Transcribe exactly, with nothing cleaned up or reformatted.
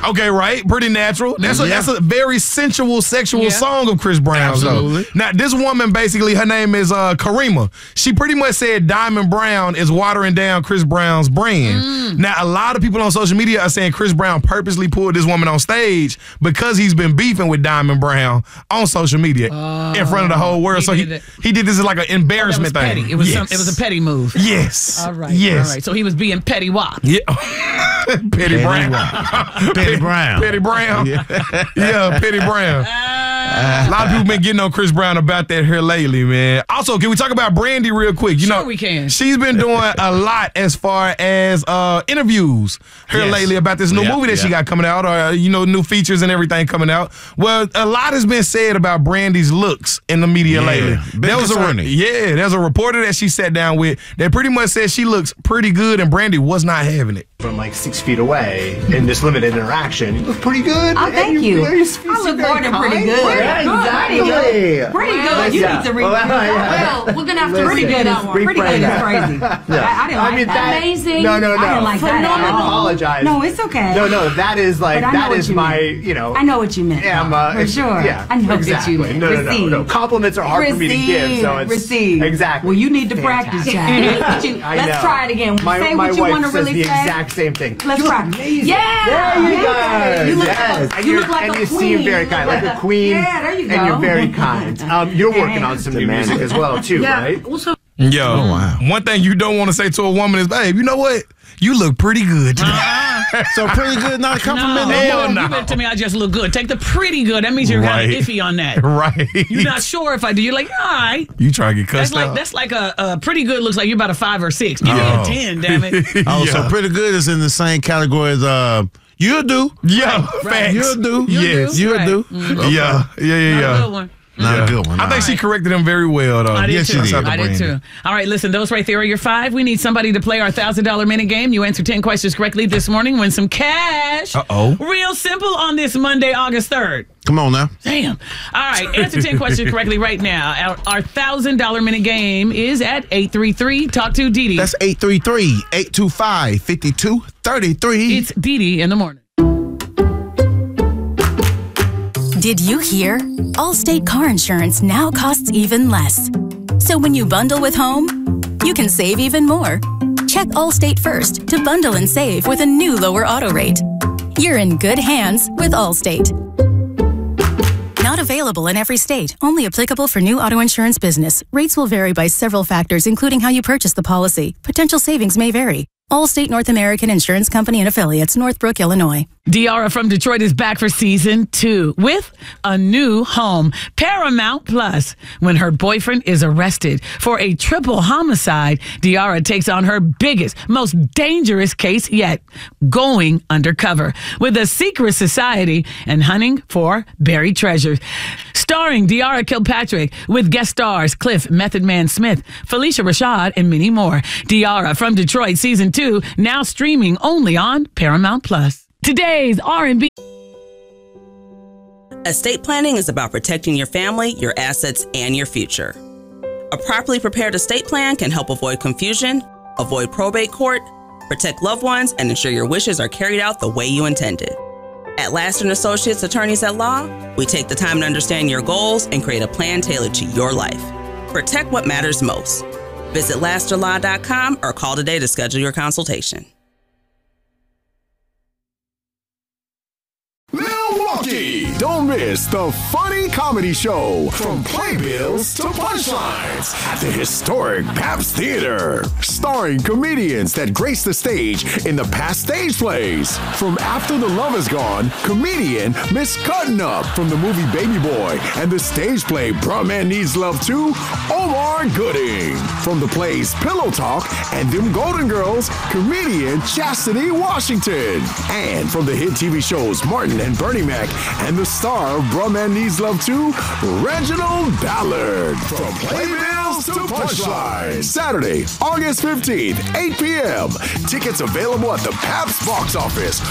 Okay, right. Pretty natural. That's a, Yeah. that's a very sensual, sexual Yeah. song of Chris Brown's. though. Absolutely. Now, this woman, basically, her name is uh, Karima. She pretty much said Diamond Brown is watering down Chris Brown's brand. Now, a lot of people on social media are saying Chris Brown purposely pulled this woman on stage because he's been beefing with Diamond Brown on social media in front of the whole world. he so he, did it. he did this as like an That was embarrassment thing. petty. It was yes. some, it was a petty move. Yes. All right. Yes. All right. So he was being petty wop. Yeah. Petty Brown. Petty Brown. Petty Brown. Yeah, Petty Brown. A lot of people been getting on Chris Brown about that here lately, man. Also, can we talk about Brandy real quick? You Sure know, we can. She's been doing a lot as far as uh, interviews here Yes. lately about this new Yeah, movie that she yeah. got coming out, or you know, new features and everything coming out. Well, a lot has been said about Brandy's looks in the media Yeah. lately. Been There was a re- concerning. yeah, there's a reporter that she sat down with that pretty much said she looks pretty good, and Brandy was not having it. From like six feet away in this limited interaction. You look pretty good. Oh, and thank you. you- you I seem look very more than pretty kind. good. Yeah, Pretty exactly. good. Pretty good. You Yeah. need to read. Well, yeah. Well, we're gonna have to Listen, pretty good. Is, reframe pretty good is that. crazy. Yeah. I, I didn't like I mean, that. that- Amazing. No, no, no. I didn't like that. I at all. apologize. No, it's okay. No, no, that is like, But I know that what is you my, meant. you know. I know what you meant. Yeah, I'm, uh, for sure. Yeah, I know exactly. what you meant. No, no, no, Receive. no. Compliments are hard for me to give, so it's Receive. exactly. Well, you need to practice, Fantastic. child. You- I Let's know. try it again. My, Say my what you wife want to says really the say. exact same thing. Let's you look try. amazing. Yeah, There you yeah. go. You look yes. like a- and you you're, look like and a you seem queen. very kind, like a queen. Yeah, there you And you're go. very kind. Um, you're working on some new music as well, too, right? Also, Yo, Oh, wow. one thing you don't want to say to a woman is, babe, you know what? You look pretty good today. So pretty good, not a compliment. No, no Hell more? you no. meant to me I just look good. Take the pretty good. That means you're kind Right. of iffy on that. Right. You're not sure if I do. You're like, all right. You trying to get That's cussed like out? that's like a, a pretty good looks like you're about a five or six. Give me Oh. a ten, damn it. Oh, Yeah. so pretty good is in the same category as uh, you'll do. Yeah, Right. facts. You'll do. You'll Yes. do. You'll Right. do. Mhm. Okay. Yeah, yeah, yeah, Not yeah. a good one. Not Yeah. a good one. I all think she right. corrected him very well, though. I did Yes, too. she did. Shout out to I did Brandy. too. All right, listen, those right there are your five. We need somebody to play our one thousand dollars minute game. You answer ten questions correctly this morning, win some cash. Uh-oh. Real simple on this Monday, August third. Come on now. Damn. All right, answer ten questions correctly right now. Our, our one thousand dollars minute game is at eight three three talk to Dee Dee. That's eight three three, eight two five, five two three three. It's Dee Dee in the morning. Did you hear? Allstate car insurance now costs even less. So when you bundle with home, you can save even more. Check Allstate first to bundle and save with a new lower auto rate. You're in good hands with Allstate. Not available in every state. Only applicable for new auto insurance business. Rates will vary by several factors, including how you purchase the policy. Potential savings may vary. Allstate North American Insurance Company and Affiliates, Northbrook, Illinois. Diara from Detroit is back for season two with a new home. Paramount Plus. When her boyfriend is arrested for a triple homicide, Diara takes on her biggest, most dangerous case yet, going undercover with a secret society and hunting for buried treasures. Starring Diara Kilpatrick with guest stars Cliff Method Man Smith, Felicia Rashad, and many more. Diara from Detroit season two, now streaming only on Paramount Plus. Today's R and B. Estate planning is about protecting your family, your assets, and your future. A properly prepared estate plan can help avoid confusion, avoid probate court, protect loved ones, and ensure your wishes are carried out the way you intended. At Laster and Associates Attorneys at Law, we take the time to understand your goals and create a plan tailored to your life. Protect what matters most. Visit laster law dot com or call today to schedule your consultation. Milwaukee, don't miss the funny comedy show from Playbills to Punchlines at the historic Pabst Theater, starring comedians that grace the stage in the past stage plays. From After the Love Is Gone, comedian Miss Cuttin' Up from the movie Baby Boy and the stage play Bruh Man Needs Love Too, Omar Gooding. From the plays Pillow Talk and Them Golden Girls, comedian Chastity Washington. And from the hit T V shows Martin and Bernie Mac and the star of Bruh Man Needs Love Too, Reginald Ballard. From Playbills to Punchlines. Saturday, August fifteenth, eight p.m. Tickets available at the Pabst box office